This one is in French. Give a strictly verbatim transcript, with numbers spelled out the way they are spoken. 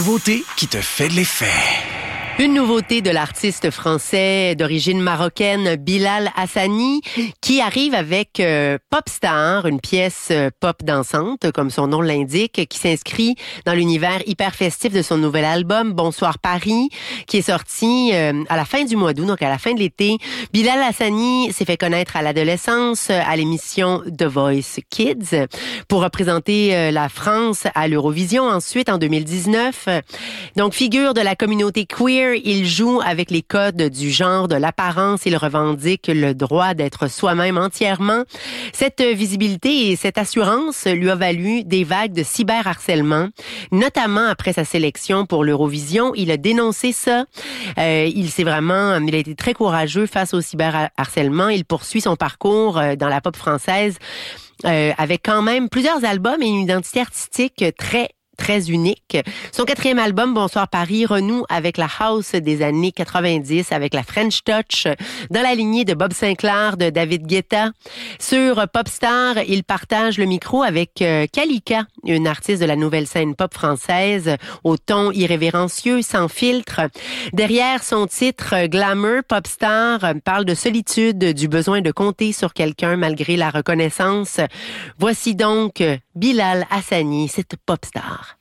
nouveauté qui te fait de l'effet. Une nouveauté de l'artiste français d'origine marocaine Bilal Hassani qui arrive avec euh, Popstar, une pièce euh, pop dansante, comme son nom l'indique, qui s'inscrit dans l'univers hyper festif de son nouvel album Bonsoir Paris, qui est sorti euh, à la fin du mois d'août, donc à la fin de l'été. Bilal Hassani s'est fait connaître à l'adolescence à l'émission The Voice Kids pour représenter euh, la France à l'Eurovision ensuite en deux mille dix-neuf. Donc figure de la communauté queer, il joue avec les codes du genre, de l'apparence. Il revendique le droit d'être soi-même entièrement. Cette visibilité et cette assurance lui a valu des vagues de cyberharcèlement, notamment après sa sélection pour l'Eurovision. Il a dénoncé ça. Euh, il s'est vraiment, il a été très courageux face au cyberharcèlement. Il poursuit son parcours dans la pop française euh, avec quand même plusieurs albums et une identité artistique très très unique. Son quatrième album, Bonsoir Paris, renoue avec la house des années quatre-vingt-dix, avec la French Touch, dans la lignée de Bob Sinclair, de David Guetta. Sur Popstar, il partage le micro avec euh, Kalika, une artiste de la nouvelle scène pop française, au ton irrévérencieux, sans filtre. Derrière son titre Glamour, Popstar parle de solitude, du besoin de compter sur quelqu'un malgré la reconnaissance. Voici donc Bilal Hassani, cette Popstar.